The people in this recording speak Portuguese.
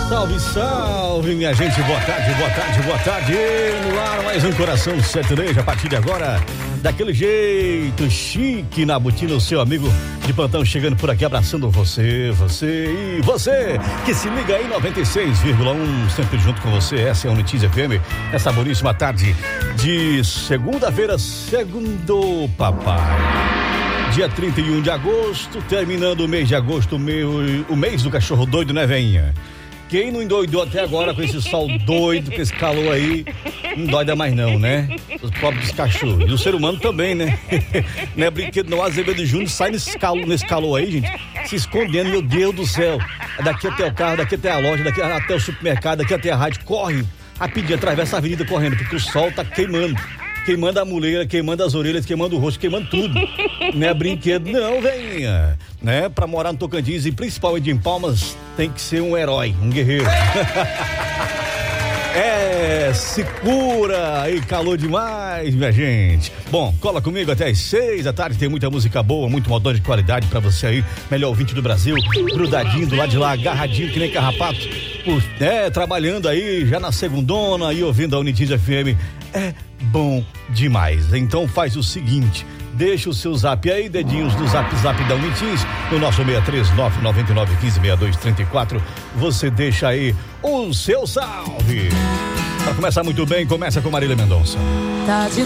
Salve, salve, minha gente, boa tarde, boa tarde, boa tarde. No ar, mais um Coração Sertanejo, a partir de agora, daquele jeito chique na botina, o seu amigo de plantão chegando por aqui, abraçando você que se liga aí, 96,1, sempre junto com você. Essa é a Unitis FM, essa boníssima tarde de segunda-feira, segundo papai. Dia 31 de agosto, terminando o mês de agosto, o mês do cachorro doido, né, veinha? Quem não endoidou até agora com esse sol doido, com esse calor aí, não doida mais não, né? Os pobres cachorros. E o ser humano também, né? Não é brinquedo não, Azevedo Júnior sai nesse calor aí, gente, se escondendo, meu Deus do céu. Daqui até o carro, daqui até a loja, daqui até o supermercado, daqui até a rádio, corre rapidinho, atravessa a avenida correndo, porque o sol tá queimando a muleira, queimando as orelhas, queimando o rosto, queimando tudo. Não é brinquedo não, velhinha, né? Pra morar no Tocantins e principalmente em Palmas, tem que ser um herói, um guerreiro. Se cura aí, calor demais, minha gente. Bom, cola comigo até às 6 da tarde, tem muita música boa, muito modão de qualidade pra você aí, melhor ouvinte do Brasil, grudadinho do lado de lá, agarradinho que nem carrapato, trabalhando aí, já na segundona e ouvindo a Unitis FM, é bom demais. Então faz o seguinte, deixa o seu zap aí, dedinhos do zap da Unitis, no nosso 63999156234, você deixa aí o seu salve. Pra começar muito bem, começa com Marília Mendonça. Tá de